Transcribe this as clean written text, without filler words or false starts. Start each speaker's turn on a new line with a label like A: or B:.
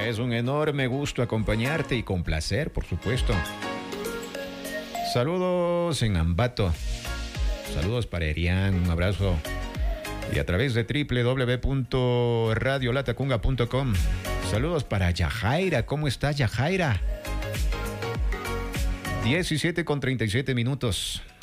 A: Es un enorme gusto acompañarte y con placer, por supuesto. Saludos en Ambato. Saludos para Erián, un abrazo. Y a través de www.radiolatacunga.com. Saludos para Yajaira. ¿Cómo está Yajaira? 17:37 minutos.